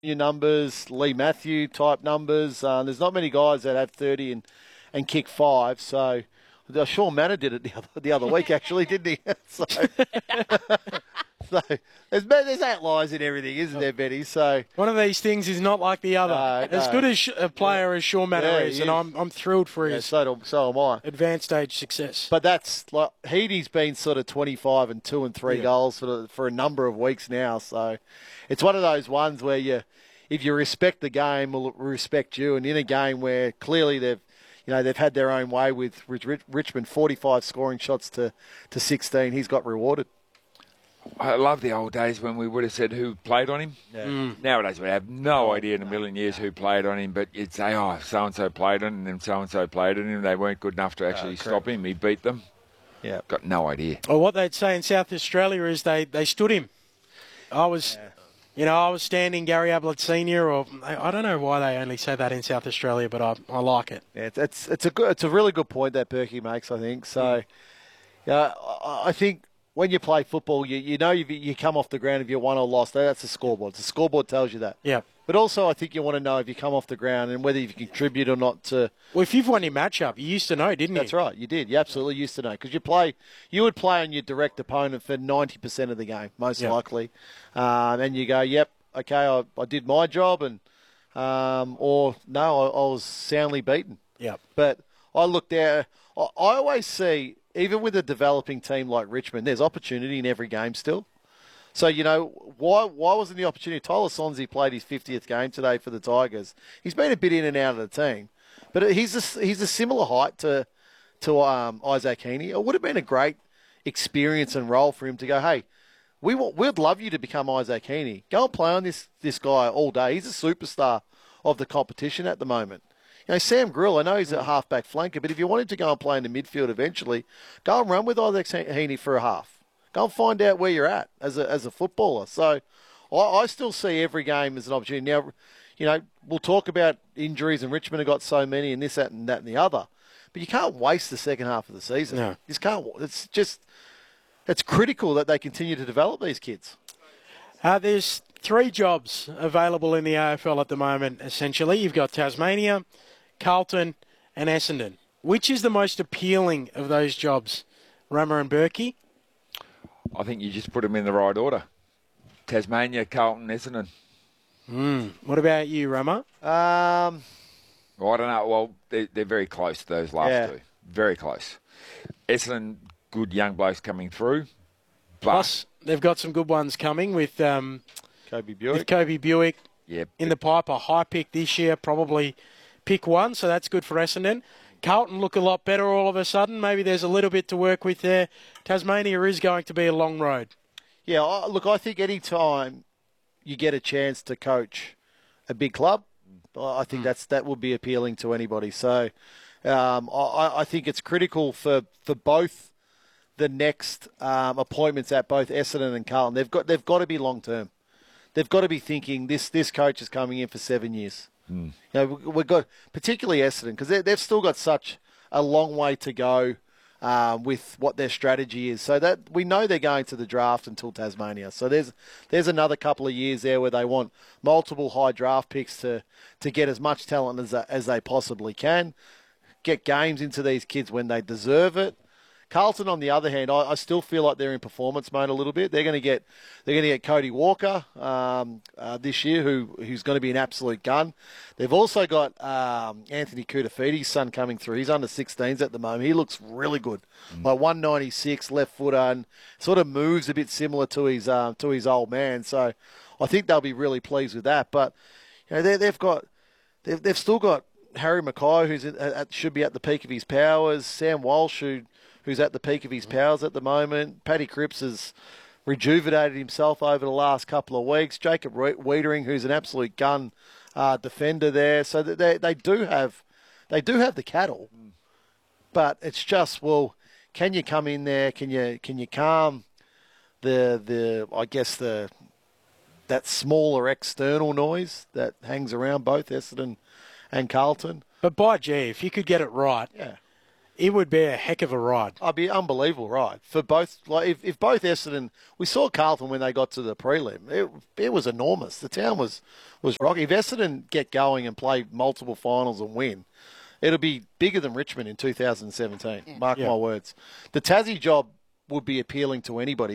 your numbers, Lee Matthew type numbers. There's not many guys that have 30 and kick 5. So Sean Manor did it the other week, actually, didn't he? So, so there's outliers in everything, isn't there, Benny? So one of these things is not like the other. As good as a player as Sean Manor is, and I'm thrilled for his so am I. advanced stage success. But that's like Heaney's been sort of 25 and 2 and 3 goals for a number of weeks now. So it's one of those ones where if you respect the game, will respect you. And in a game where clearly they've had their own way with Richmond 45 scoring shots to 16, he's got rewarded. I love the old days when we would have said who played on him. Yeah. Nowadays we have no idea in a million years who played on him, but you'd say, oh, so-and-so played on him, and so-and-so played on him. They weren't good enough to actually stop him. He beat them. Yeah, got no idea. Well, what they'd say in South Australia is they stood him. I was standing Gary Ablett Senior, or I don't know why they only say that in South Australia, but I like it. Yeah, it's a really good point that Berkey makes, I think. So, I think when you play football, you come off the ground if you won or lost. That's the scoreboard. The scoreboard tells you that. Yeah. But also, I think you want to know if you come off the ground and whether you contribute or not to. Well, if you've won your matchup, you used to know, didn't you? That's right, you did. You absolutely used to know because you would play on your direct opponent for 90% of the game, most likely, and you go, "Yep, okay, I did my job," and or no, I was soundly beaten. Yeah. But I look there. I always see, even with a developing team like Richmond, there's opportunity in every game still. So, why wasn't the opportunity? Tyler Sonsie played his 50th game today for the Tigers. He's been a bit in and out of the team. But he's a similar height to Isaac Heaney. It would have been a great experience and role for him to go, hey, we'd love you to become Isaac Heaney. Go and play on this guy all day. He's a superstar of the competition at the moment. Sam Grill, I know he's a half-back flanker, but if you want him to go and play in the midfield eventually, go and run with Isaac Heaney for a half. Go and find out where you're at as a footballer. So I still see every game as an opportunity. Now, we'll talk about injuries, and Richmond have got so many, and this, that, and the other. But you can't waste the second half of the season. No. You just can't. It's critical that they continue to develop these kids. There's 3 jobs available in the AFL at the moment, essentially. You've got Tasmania, Carlton, and Essendon. Which is the most appealing of those jobs, Rama and Berkey? I think you just put them in the right order. Tasmania, Carlton, Essendon. What about you, Rama? I don't know. Well, they're very close, those last two. Very close. Essendon, good young blokes coming through. Plus, they've got some good ones coming with Kobe Buick. With Kobe Buick yep. in the pipe, a high pick this year, probably pick 1, so that's good for Essendon. Carlton look a lot better all of a sudden. Maybe there's a little bit to work with there. Tasmania is going to be a long road. Yeah, look, I think any time you get a chance to coach a big club, I think that would be appealing to anybody. So I think it's critical for both the next appointments at both Essendon and Carlton. They've got to be long term. They've got to be thinking this coach is coming in for 7 years. We've got particularly Essendon because they've still got such a long way to go with what their strategy is. So that we know they're going to the draft until Tasmania. So there's another couple of years there where they want multiple high draft picks to get as much talent as they possibly can, get games into these kids when they deserve it. Carlton, on the other hand, I still feel like they're in performance mode a little bit. They're going to get Cody Walker this year, who's going to be an absolute gun. They've also got Anthony Koutafiti's son coming through. He's under 16s at the moment. He looks really good, like 196 left footer, and sort of moves a bit similar to his old man. So I think they'll be really pleased with that. But they've still got Harry Mackay, who's should be at the peak of his powers. Sam Walsh, who's at the peak of his powers at the moment. Paddy Cripps has rejuvenated himself over the last couple of weeks. Jacob Wiedering, who's an absolute gun defender there. So they do have the cattle, but it's just, well, can you come in there? Can you calm that smaller external noise that hangs around both Essendon and Carlton? But by gee, if you could get it right. Yeah. It would be a heck of a ride. It'd be an unbelievable ride for both. Like if both Essendon, we saw Carlton when they got to the prelim. It was enormous. The town was rocking. If Essendon get going and play multiple finals and win, it'll be bigger than Richmond in 2017. Mark my words. The Tassie job would be appealing to anybody.